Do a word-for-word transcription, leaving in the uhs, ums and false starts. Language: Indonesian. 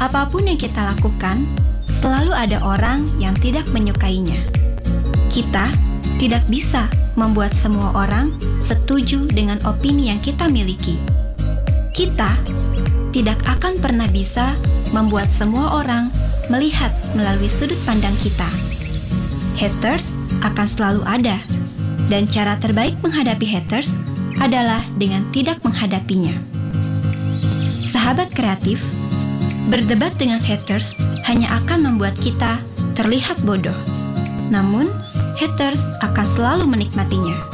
Apapun yang kita lakukan, selalu ada orang yang tidak menyukainya. Kita tidak bisa membuat semua orang setuju dengan opini yang kita miliki. Kita tidak akan pernah bisa membuat semua orang melihat melalui sudut pandang kita. Haters akan selalu ada, dan cara terbaik menghadapi haters adalah dengan tidak menghadapinya. Sahabat kreatif, berdebat dengan haters hanya akan membuat kita terlihat bodoh. Namun, haters akan selalu menikmatinya.